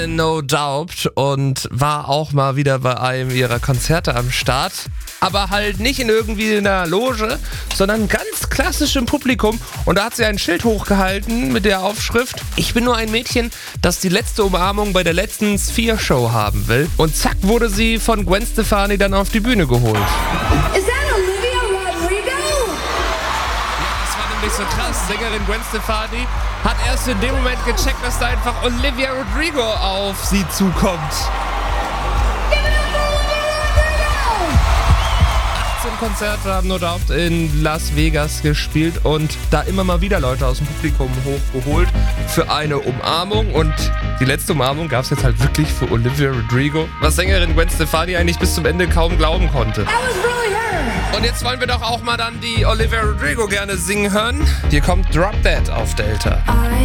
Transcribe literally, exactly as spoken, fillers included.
bei No Doubt und war auch mal wieder bei einem ihrer Konzerte am Start. Aber halt nicht in irgendwie einer Loge, sondern ganz klassisch im Publikum. Und da hat sie ein Schild hochgehalten mit der Aufschrift: Ich bin nur ein Mädchen, das die letzte Umarmung bei der letzten Sphere-Show haben will. Und zack wurde sie von Gwen Stefani dann auf die Bühne geholt. Is that Olivia Rodrigo? Ja, das war nämlich so krass. Sängerin Gwen Stefani hat erst in dem Moment gecheckt, dass da einfach Olivia Rodrigo auf sie zukommt. Konzerte haben No Doubt in Las Vegas gespielt und da immer mal wieder Leute aus dem Publikum hochgeholt für eine Umarmung. Und die letzte Umarmung gab es jetzt halt wirklich für Olivia Rodrigo, was Sängerin Gwen Stefani eigentlich bis zum Ende kaum glauben konnte. That was really her. Und jetzt wollen wir doch auch mal dann die Olivia Rodrigo gerne singen hören. Hier kommt Drop Dead auf Delta. I